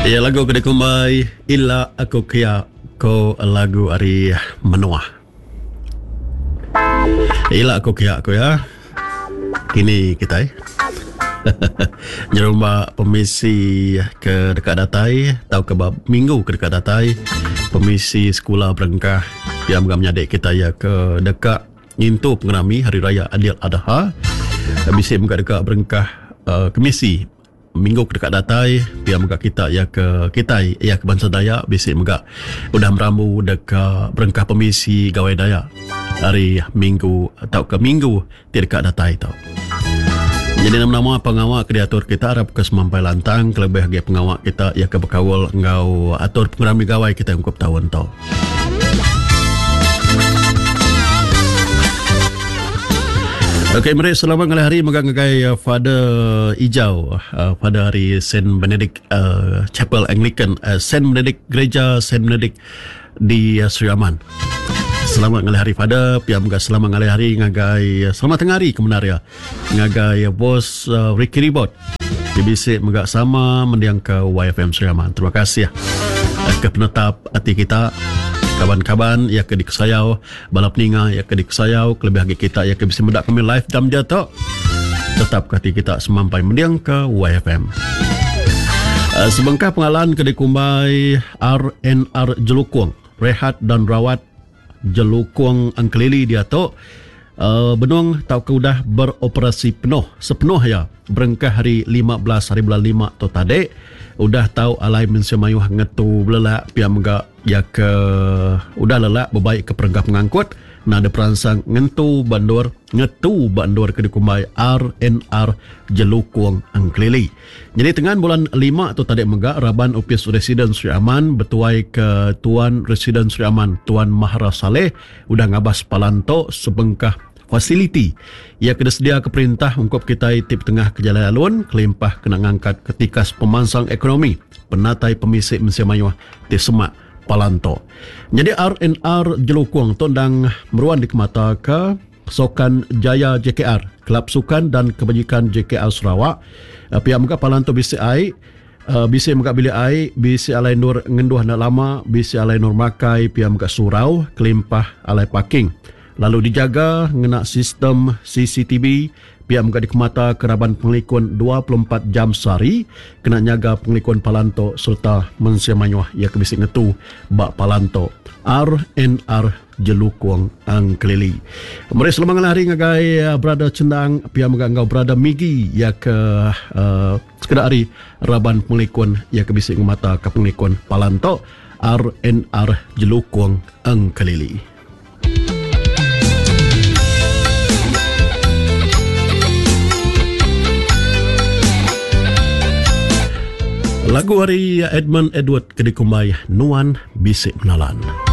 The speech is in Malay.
Ya, lagu kedai kumbai Ila Aku Kia Ko lagu hari menua. Ila Aku Kia Ko ya. Kini kita Jerumba pemisi ke dekat datai, tahu ke minggu ke dekat datai, pemisi sekolah berengkah yang mengadik kita ya ke dekat ngintu pengerami hari raya Adil Adha. Bisi muka dekat berengkah kemisi minggu ke dekat datai, biar muka kita ya ke kita ya ke bangsa Dayak, bisi muka udah meramu dekat berengkah pemisi gawai Dayak hari minggu atau ke minggu di dekat datai tau. Jadi nama-nama pengawal diatur kita harap ke semampai lantang kelebih bagi pengawal kita ya ke berkawal ngau atur pengerami gawai kita yang kup tahun tau. Okey, mari selamat hari mengagai Father Ijau pada hari Saint Benedict Chapel Anglican Saint Benedict Gereja Saint Benedict di Sri Aman. Selamat hari pada pihak mga selamat hari ngagai selamat tengah hari kebenar ya ngagai bos Ricky Ribot BBC mga sama mendiang ke YFM Sri Aman. Terima kasih ya ke penetap hati kita kawan-kawan ya ke diksayau balap ninga ya ke diksayau kelebih lagi kita ya ke bisa mendak kami live jam jatuh tetap hati kita semampai mendiang ke YFM. Sebengkah pengalaman ke dikumbai RNR Jelukung rehat dan rawat Jelukung Angkelili dia tu benung tau ke udah beroperasi sepenuh ya berengkah hari 15 hari bulan 5 tu tadi udah tahu alai mensemayuh ngetu belak pihak menggak ya ke udah lelak berbaik ke perengkah pengangkut nah ada perangsang ngetu bandur ke dikumbai RNR Jelukung Angkelili. Jadi tengah bulan 5 tu tadi menggak Raban Opis Residen Sri Aman betuai ke Tuan Residen Sri Aman Tuan Mahra Saleh udah ngabas palanto sebengkah fasiliti ia kena sedia ke perintah ungkap kita tip tengah ke jalan alun kelimpah kena ngangkat ketikas pemansang ekonomi penatai pemisik mensemayuh di semak palanto. Jadi RNR Jelukung tondang meruan di kemata ke Sokan Jaya JKR Kelab Sukan dan Kebajikan JKR Sarawak pihak muka palanto BCI bisi muka bilik air bisi alai nur ngenduh nak lama bisi alai nur makai pihak muka surau kelimpah alai parking lalu dijaga ngena sistem CCTV pihak muka di kemata keraban pengelikun 24 jam sehari kena nyaga pengelikun palanto serta mensiamanyuah ia kebisik ngetu bak palanto RNR Jelukung Angkelili. Mari selamat hari ngagai berada cendang pihak muka ngau berada Migi ia ke sekedar hari raban pengelikun ia kebisik ngemata ke pengelikun palanto RNR Jelukung Angkelili. Lagu hari Edmund Edward Kedikumbai Nuan Bisik Menalan.